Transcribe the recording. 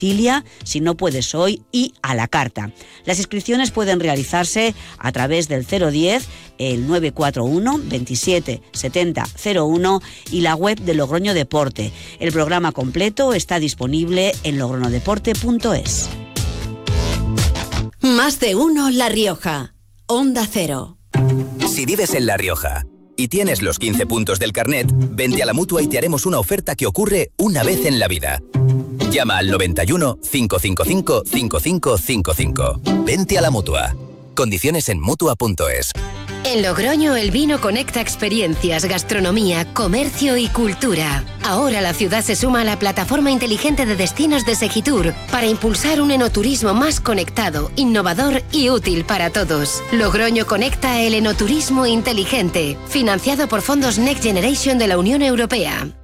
si no puedes hoy y a la carta. Las inscripciones pueden realizarse a través del 010, el 941 27 70 01 y la web de Logroño Deporte. El programa completo está disponible en logroñodeporte.es. Más de uno La Rioja. Onda Cero. Si vives en La Rioja y tienes los 15 puntos del carnet, vente a la Mutua y te haremos una oferta que ocurre una vez en la vida. Llama al 91 555 5555. Vente a la Mutua. Condiciones en Mutua.es. En Logroño el vino conecta experiencias, gastronomía, comercio y cultura. Ahora la ciudad se suma a la plataforma inteligente de destinos de Segitur para impulsar un enoturismo más conectado, innovador y útil para todos. Logroño conecta el enoturismo inteligente, financiado por fondos Next Generation de la Unión Europea.